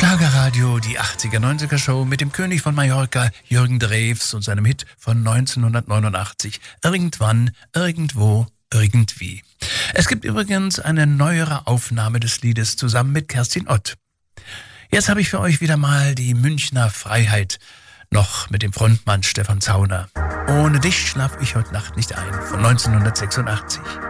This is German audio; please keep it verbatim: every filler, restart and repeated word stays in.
Schlagerradio, die achtziger, neunziger Show mit dem König von Mallorca, Jürgen Drews und seinem Hit von neunzehnhundertneunundachtzig. Irgendwann, irgendwo, irgendwie. Es gibt übrigens eine neuere Aufnahme des Liedes zusammen mit Kerstin Ott. Jetzt habe ich für euch wieder mal die Münchner Freiheit, noch mit dem Frontmann Stefan Zauner. Ohne dich schlaf ich heute Nacht nicht ein, von neunzehnhundertsechsundachtzig.